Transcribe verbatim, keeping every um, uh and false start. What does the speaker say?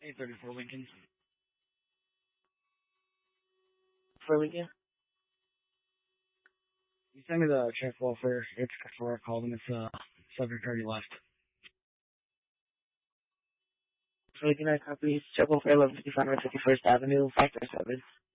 eight thirty-four Lincoln. For Lincoln? You sent me the check welfare. It's before I called and it's uh subject already left. For Lincoln, I copy check for eleven fifty-five North fifty-first Avenue, five four seven.